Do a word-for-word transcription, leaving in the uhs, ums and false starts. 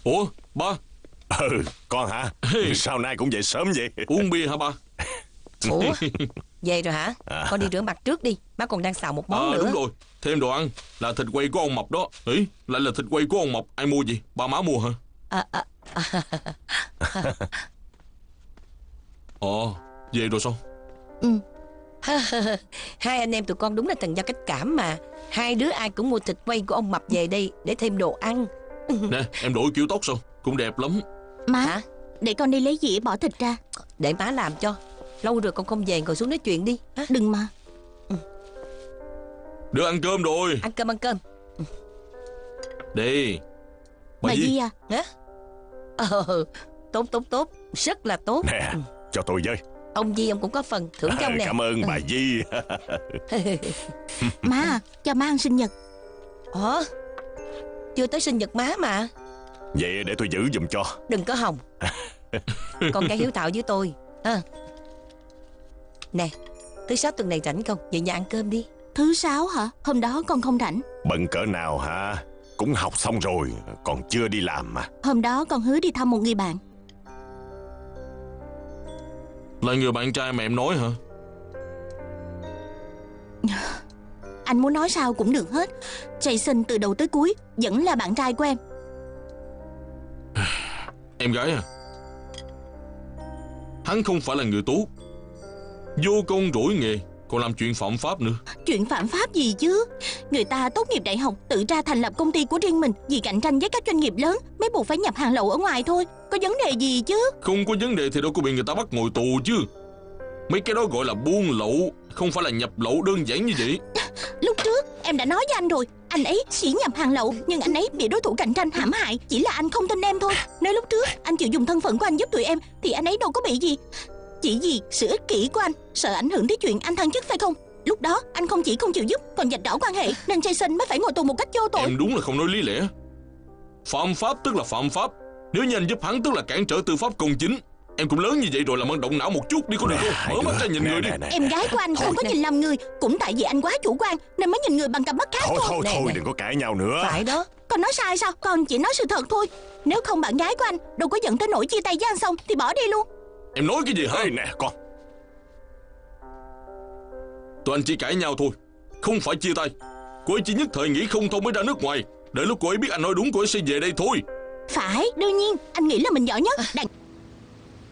Ủa ba? Ừ, con hả? Sao nay cũng dậy sớm vậy? Uống bia hả ba? Ủa, về rồi hả? À. Con đi rửa mặt trước đi, má còn đang xào một món à, nữa. Đúng rồi, thêm đồ ăn. Là thịt quay của ông Mập đó. Ý, lại là thịt quay của ông Mập. Ai mua gì? Ba má mua hả? À, à, à. Ồ, về rồi sao? Ừ. Hai anh em tụi con đúng là thần giao cách cảm mà. Hai đứa ai cũng mua thịt quay của ông Mập về đây để thêm đồ ăn. Nè, em đổi kiểu tóc sao? Cũng đẹp lắm. Má, Hả? để con đi lấy dĩa bỏ thịt ra. Để má làm cho. Lâu rồi con không về, ngồi xuống nói chuyện đi. Hả? Đừng mà. Ừ. Được ăn cơm rồi. Ăn cơm ăn cơm. Đi. Bà, bà Di à? Hả? Ờ, tốt tốt tốt, rất là tốt. Nè, ừ. cho tôi với. Ông Di ông cũng có phần thưởng cho ông nè. Cảm ơn bà Di. Má à, cho má ăn sinh nhật. Ủa, chưa tới sinh nhật má mà. Vậy để tôi giữ giùm cho. Đừng có hòng. Con gái hiếu thảo với tôi à. Nè, thứ sáu tuần này rảnh không? Về nhà ăn cơm đi. Thứ sáu hả? Hôm đó con không rảnh. Bận cỡ nào hả? Cũng học xong rồi, còn chưa đi làm mà. Hôm đó con hứa đi thăm một người bạn. Là người bạn trai mà em nói hả? Anh muốn nói sao cũng được hết. Jason từ đầu tới cuối vẫn là bạn trai của em. Em gái à, hắn không phải là người tốt, vô công rỗi nghề, còn làm chuyện phạm pháp nữa. Chuyện phạm pháp gì chứ? Người ta tốt nghiệp đại học tự ra thành lập công ty của riêng mình, vì cạnh tranh với các doanh nghiệp lớn mới buộc phải nhập hàng lậu ở ngoài thôi. Có vấn đề gì chứ? Không có vấn đề thì đâu có bị người ta bắt ngồi tù chứ. Mấy cái đó gọi là buôn lậu, không phải là nhập lậu đơn giản như vậy. Lúc trước em đã nói với anh rồi, anh ấy chỉ nhập hàng lậu, nhưng anh ấy bị đối thủ cạnh tranh hãm hại. Chỉ là anh không tin em thôi. Nếu lúc trước anh chịu dùng thân phận của anh giúp tụi em thì anh ấy đâu có bị gì. Chỉ vì sự ích kỷ của anh, sợ ảnh hưởng tới chuyện anh thăng chức phải không? Lúc đó anh không chỉ không chịu giúp, còn vạch rõ quan hệ, nên Jason mới phải ngồi tù một cách vô tội. Em đúng là không nói lý lẽ. Phạm pháp tức là phạm pháp. Nếu như anh giúp hắn tức là cản trở tư pháp công chính. Em cũng lớn như vậy rồi, làm ơn động não một chút đi có được không? Mở mắt ra nhìn người đi. Em gái của anh không có nhìn lầm người, cũng tại vì anh quá chủ quan nên mới nhìn người bằng cặp mắt khác thôi. Thôi thôi thôi đừng có cãi nhau nữa. Phải đó. Con nói sai sao? Con chỉ nói sự thật thôi. Nếu không bạn gái của anh đâu có giận tới nỗi chia tay với anh xong thì bỏ đi luôn. Em nói cái gì hả? Ê nè con, tụi anh chỉ cãi nhau thôi, không phải chia tay. Cô ấy chỉ nhất thời nghĩ không thông mới ra nước ngoài. Đợi lúc cô ấy biết anh nói đúng, cô ấy sẽ về đây thôi. Phải, đương nhiên. Anh nghĩ là mình giỏi nhất. Đàn...